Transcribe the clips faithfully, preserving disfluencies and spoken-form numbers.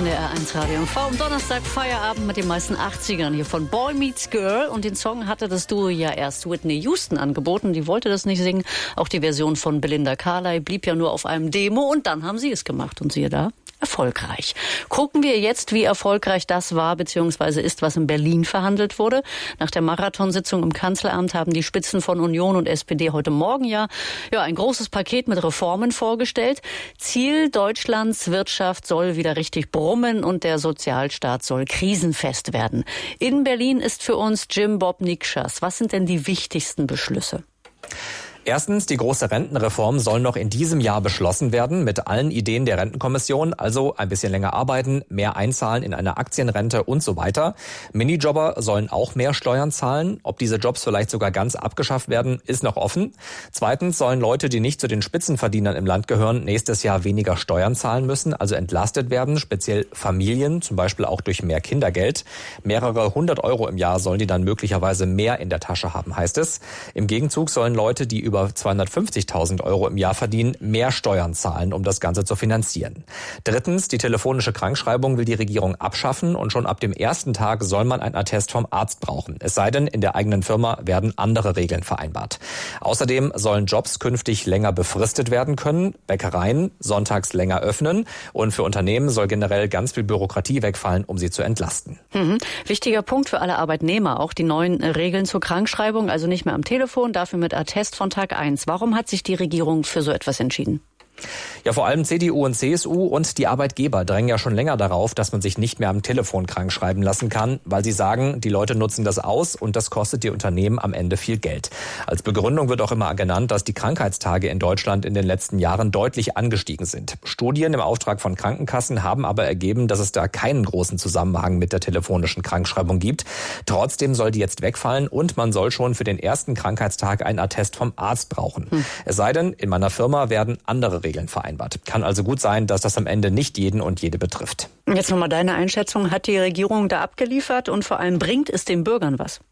N D R eins Radio M V. Am Donnerstag Feierabend mit den meisten achtzigern hier von Boy Meets Girl. Und den Song hatte das Duo ja erst Whitney Houston angeboten. Die wollte das nicht singen. Auch die Version von Belinda Carlisle blieb ja nur auf einem Demo. Und dann haben sie es gemacht. Und siehe da, erfolgreich. Gucken wir jetzt, wie erfolgreich das war bzw. ist, was in Berlin verhandelt wurde. Nach der Marathonsitzung im Kanzleramt haben die Spitzen von Union und S P D heute Morgen ja, ja ein großes Paket mit Reformen vorgestellt. Ziel: Deutschlands Wirtschaft soll wieder richtig brummen und der Sozialstaat soll krisenfest werden. In Berlin ist für uns Jim Bob Nikschas. Was sind denn die wichtigsten Beschlüsse? Erstens, die große Rentenreform soll noch in diesem Jahr beschlossen werden mit allen Ideen der Rentenkommission, also ein bisschen länger arbeiten, mehr einzahlen in eine Aktienrente und so weiter. Minijobber sollen auch mehr Steuern zahlen. Ob diese Jobs vielleicht sogar ganz abgeschafft werden, ist noch offen. Zweitens sollen Leute, die nicht zu den Spitzenverdienern im Land gehören, nächstes Jahr weniger Steuern zahlen müssen, also entlastet werden, speziell Familien, zum Beispiel auch durch mehr Kindergeld. Mehrere hundert Euro im Jahr sollen die dann möglicherweise mehr in der Tasche haben, heißt es. Im Gegenzug sollen Leute, die über zweihundertfünfzigtausend Euro im Jahr verdienen, mehr Steuern zahlen, um das Ganze zu finanzieren. Drittens, die telefonische Krankschreibung will die Regierung abschaffen und schon ab dem ersten Tag soll man einen Attest vom Arzt brauchen. Es sei denn, in der eigenen Firma werden andere Regeln vereinbart. Außerdem sollen Jobs künftig länger befristet werden können, Bäckereien sonntags länger öffnen und für Unternehmen soll generell ganz viel Bürokratie wegfallen, um sie zu entlasten. Mhm. Wichtiger Punkt für alle Arbeitnehmer, auch die neuen Regeln zur Krankschreibung, also nicht mehr am Telefon, dafür mit Attest von Tag eins. Warum hat sich die Regierung für so etwas entschieden? Ja, vor allem C D U und C S U und die Arbeitgeber drängen ja schon länger darauf, dass man sich nicht mehr am Telefon krank schreiben lassen kann, weil sie sagen, die Leute nutzen das aus und das kostet die Unternehmen am Ende viel Geld. Als Begründung wird auch immer genannt, dass die Krankheitstage in Deutschland in den letzten Jahren deutlich angestiegen sind. Studien im Auftrag von Krankenkassen haben aber ergeben, dass es da keinen großen Zusammenhang mit der telefonischen Krankschreibung gibt. Trotzdem soll die jetzt wegfallen und man soll schon für den ersten Krankheitstag einen Attest vom Arzt brauchen. Hm. Es sei denn, in meiner Firma werden andere Regeln vereinbart. Kann also gut sein, dass das am Ende nicht jeden und jede betrifft. Jetzt nochmal deine Einschätzung. Hat die Regierung da abgeliefert und vor allem bringt es den Bürgern was?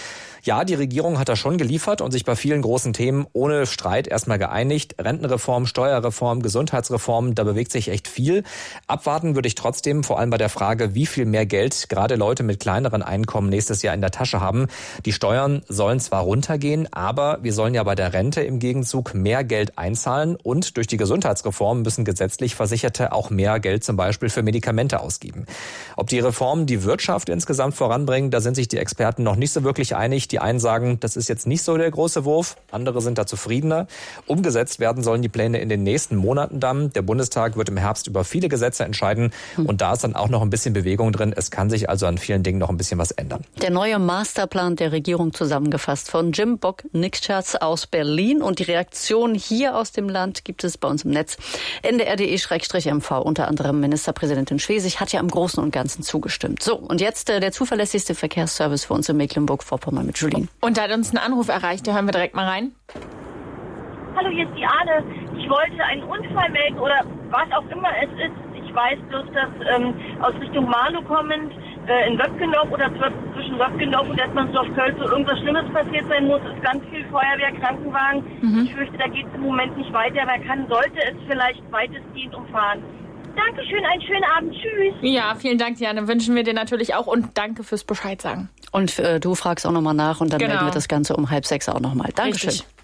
Ja, die Regierung hat da schon geliefert und sich bei vielen großen Themen ohne Streit erstmal geeinigt. Rentenreform, Steuerreform, Gesundheitsreform, da bewegt sich echt viel. Abwarten würde ich trotzdem, vor allem bei der Frage, wie viel mehr Geld gerade Leute mit kleineren Einkommen nächstes Jahr in der Tasche haben. Die Steuern sollen zwar runtergehen, aber wir sollen ja bei der Rente im Gegenzug mehr Geld einzahlen und durch die Gesundheitsreform müssen gesetzlich Versicherte auch mehr Geld zum Beispiel für Medikamente ausgeben. Ob die Reformen die Wirtschaft insgesamt voranbringen, da sind sich die Experten noch nicht so wirklich einig. Die einen sagen, das ist jetzt nicht so der große Wurf, andere sind da zufriedener. Umgesetzt werden sollen die Pläne in den nächsten Monaten dann. Der Bundestag wird im Herbst über viele Gesetze entscheiden und da ist dann auch noch ein bisschen Bewegung drin. Es kann sich also an vielen Dingen noch ein bisschen was ändern. Der neue Masterplan der Regierung zusammengefasst von Jim Bob Nikschas aus Berlin und die Reaktion hier aus dem Land gibt es bei uns im Netz. N D R punkt D E M V, unter anderem Ministerpräsidentin Schwesig hat ja im Großen und Ganzen zugestimmt. So, und jetzt äh, der zuverlässigste Verkehrsservice für uns in Mecklenburg-Vorpommern mit Julien. Und da hat uns ein Anruf erreicht, da hören wir direkt mal rein. Hallo, hier ist die Anne. Ich wollte einen Unfall melden oder was auch immer es ist. Ich weiß bloß, dass ähm, aus Richtung Marlow kommend äh, in Wöpkendorf oder zwischen Wöpkendorf und Edmundsdorf Köln so irgendwas Schlimmes passiert sein muss. Es ist ganz viel Feuerwehr, Krankenwagen. Mhm. Ich fürchte, da geht es im Moment nicht weiter. Man kann, sollte es vielleicht weitestgehend umfahren. Dankeschön, einen schönen Abend. Tschüss. Ja, vielen Dank, Diane. Wünschen wir dir natürlich auch und danke fürs Bescheid sagen. Und äh, du fragst auch nochmal nach und dann genau. melden wir das Ganze um halb sechs auch nochmal. Dankeschön. Richtig.